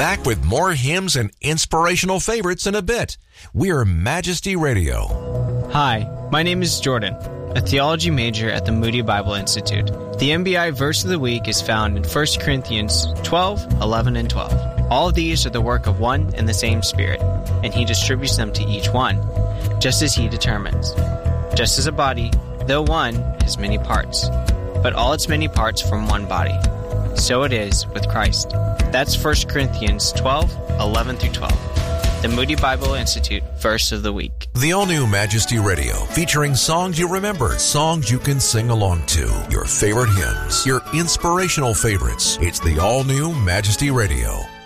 back with more hymns and inspirational favorites in a bit. We're Majesty Radio. Hi, my name is Jordan, a theology major at the Moody Bible Institute. The MBI verse of the week is found in 1 Corinthians 12, 11, and 12. All of these are the work of one and the same Spirit, and He distributes them to each one, just as He determines. Just as a body, though one, has many parts, but all its many parts form one body. So it is with Christ. That's 1 Corinthians 12, 11 through 12. The Moody Bible Institute Verse of the Week. The all-new Majesty Radio, featuring songs you remember, songs you can sing along to, your favorite hymns, your inspirational favorites. It's the all-new Majesty Radio.